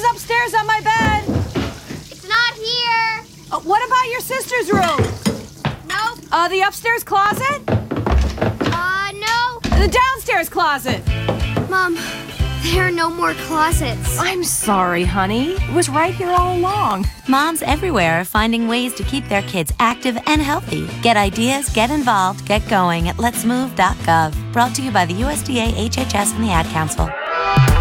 is upstairs on my bed. It's not here. What about your sister's room? Nope. The upstairs closet? No. The downstairs closet? Mom, there are no more closets. I'm sorry, honey. It was right here all along. Moms everywhere are finding ways to keep their kids active and healthy. Get ideas, get involved, get going at letsmove.gov. Brought to you by the USDA, HHS, and the Ad Council.